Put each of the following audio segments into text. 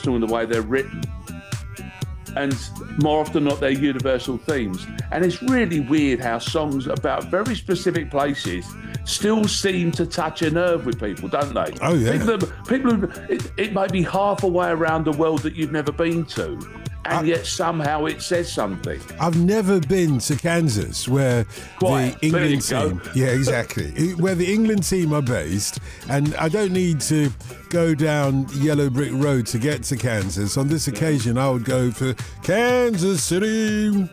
personal in the way they're written. And more often than not, they're universal themes. And it's really weird how songs about very specific places still seem to touch a nerve with people, don't they? Oh, yeah. It may be half a way around the world that you've never been to, and yet somehow it says something. I've never been to Kansas, where the England team... Yeah, exactly. Where the England team are based, and I don't need to go down Yellow Brick Road to get to Kansas. On this occasion, I would go for Kansas City,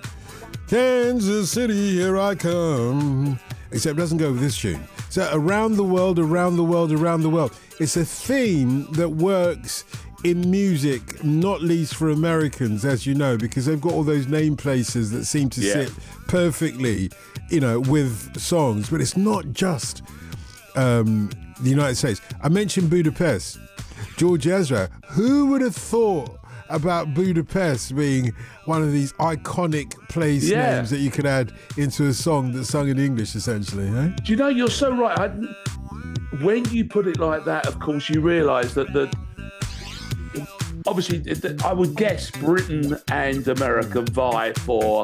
here I come. Except it doesn't go with this tune. So around the world, around the world, around the world. It's a theme that works in music, not least for Americans, as you know, because they've got all those name places that seem to sit perfectly, with songs. But it's not just the United States. I mentioned Budapest. George Ezra. Who would have thought about Budapest being one of these iconic place names that you could add into a song that's sung in English, essentially, eh? Do you know, you're so right. When you put it like that, of course, you realise that obviously, I would guess Britain and America vie for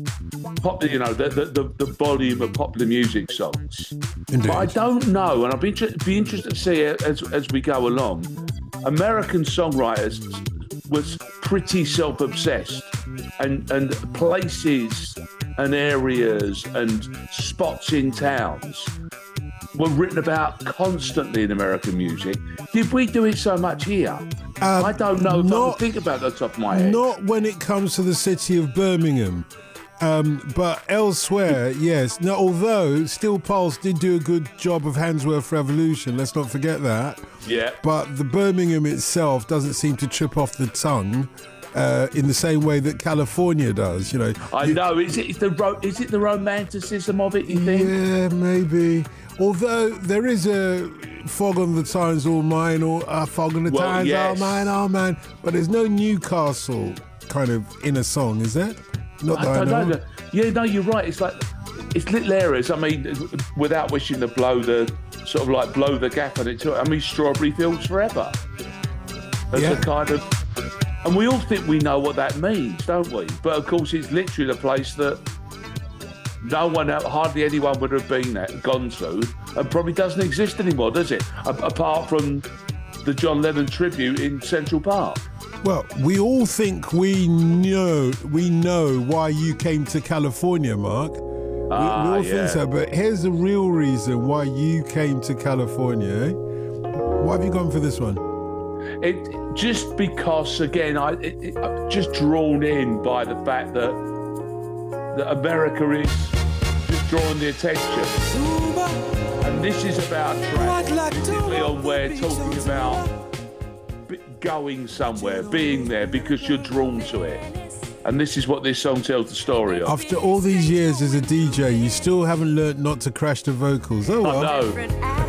the volume of popular music songs. Indeed. But I don't know, and I'd be interested to see it as we go along. American songwriters was pretty self-obsessed, and places and areas and spots in towns were written about constantly in American music. Did we do it so much here? I don't know if I can think about it at the top of my head. Not when it comes to the city of Birmingham. But elsewhere, yes. Now, although Steel Pulse did do a good job of Handsworth Revolution, let's not forget that. Yeah. But the Birmingham itself doesn't seem to trip off the tongue in the same way that California does. I know. Is it the romanticism of it, you think? Yeah, maybe. Although there is a Fog on the Tyne's all mine, or Fog on the Tyne's all mine, all mine. But there's no Newcastle kind of in a song, is there? Not that I know. Yeah, no, you're right. It's little areas. I mean, without wishing to blow the gap on it too. I mean, Strawberry Fields Forever. That's a kind of, and we all think we know what that means, don't we? But of course, it's literally the place that hardly anyone would have gone to, and probably doesn't exist anymore, does it? Apart from the John Lennon tribute in Central Park. Well, we all think we know why you came to California, Mark. We all think so, but here's the real reason why you came to California. Eh? Why have you gone for this one? Just because, again, I'm just drawn in by the fact that America is just drawing the attention. And this is about track, particularly on where talking about going somewhere, being there because you're drawn to it. And this is what this song tells the story of. After all these years as a DJ, you still haven't learnt not to crash the vocals. Oh well. I know.